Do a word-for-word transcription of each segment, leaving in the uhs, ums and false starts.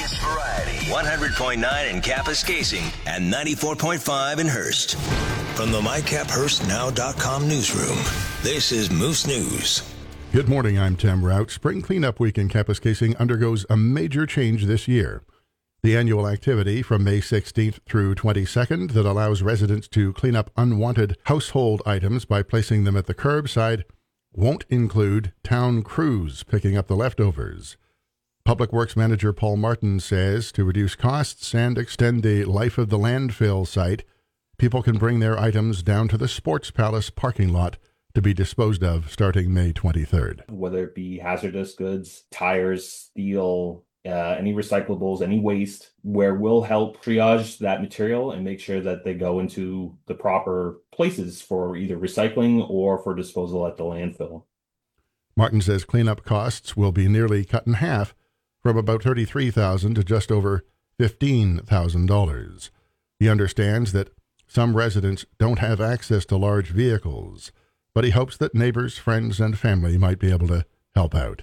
It's Variety. one hundred point nine in Kapuskasing and ninety-four point five in Hearst. From the my cap hearst now dot com newsroom, this is Moose News. Good morning, I'm Tim Rout. Spring Cleanup Week in Kapuskasing undergoes a major change this year. The annual activity from May sixteenth through twenty-second that allows residents to clean up unwanted household items by placing them at the curbside won't include town crews picking up the leftovers. Public Works Manager Paul Martin says to reduce costs and extend the life of the landfill site, people can bring their items down to the Sports Palace parking lot to be disposed of starting May twenty-third. Whether it be hazardous goods, tires, steel, uh, any recyclables, any waste, where we'll help triage that material and make sure that they go into the proper places for either recycling or for disposal at the landfill. Martin says cleanup costs will be nearly cut in half from about thirty-three thousand dollars to just over fifteen thousand dollars. He understands that some residents don't have access to large vehicles, but he hopes that neighbors, friends, and family might be able to help out.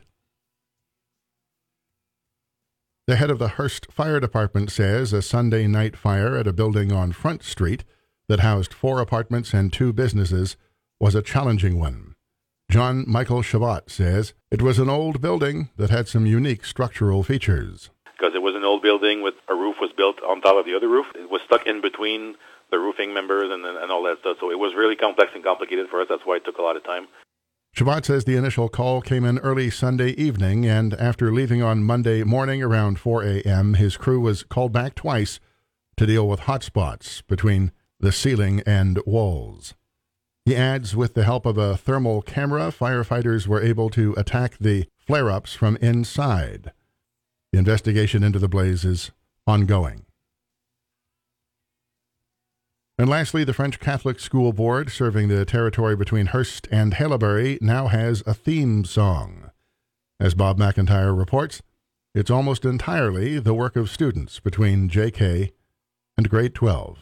The head of the Hearst Fire Department says a Sunday night fire at a building on Front Street that housed four apartments and two businesses was a challenging one. John Michael Shavat says it was an old building that had some unique structural features. Because it was an old building with a roof was built on top of the other roof. It was stuck in between the roofing members and, and all that stuff. So it was really complex and complicated for us. That's why it took a lot of time. Shavat says the initial call came in early Sunday evening, and after leaving on Monday morning around four a.m., his crew was called back twice to deal with hot spots between the ceiling and walls. He adds, with the help of a thermal camera, firefighters were able to attack the flare-ups from inside. The investigation into the blaze is ongoing. And lastly, the French Catholic School Board, serving the territory between Hearst and Haileybury, now has a theme song. As Bob McIntyre reports, it's almost entirely the work of students between J K and grade twelve.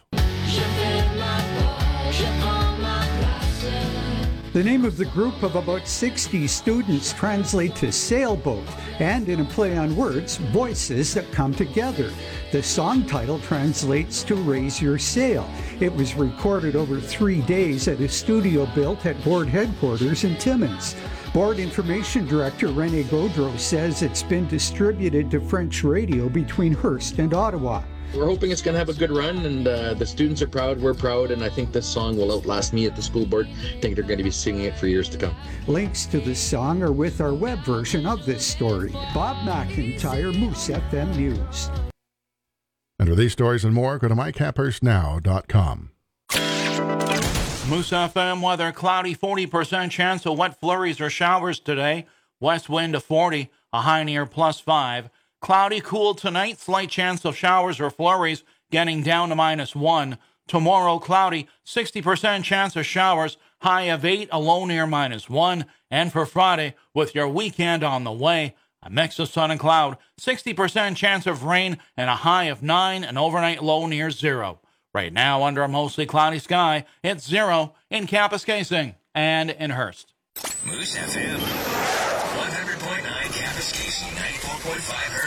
The name of the group of about sixty students translate to sailboat, and in a play on words, voices that come together. The song title translates to Raise Your Sail. It was recorded over three days at a studio built at board headquarters in Timmins. Board Information Director René Gaudreau says it's been distributed to French radio between Hearst and Ottawa. We're hoping it's going to have a good run, and uh, the students are proud, we're proud, and I think this song will outlast me at the school board. I think they're going to be singing it for years to come. Links to the song are with our web version of this story. Bob McIntyre, Moose F M News. And for these stories and more, go to my cap hearst now dot com. Moose F M weather, cloudy, forty percent chance of wet flurries or showers today. West wind to forty, a high near plus five. Cloudy, cool tonight, slight chance of showers or flurries, getting down to minus one. Tomorrow, cloudy, sixty percent chance of showers, high of eight, a low near minus one. And for Friday, with your weekend on the way, a mix of sun and cloud, sixty percent chance of rain, and a high of nine, an overnight low near zero. Right now, under a mostly cloudy sky, it's zero in Kapuskasing and in Hearst. Moose F M, one hundred point nine Kapuskasing, ninety-four point five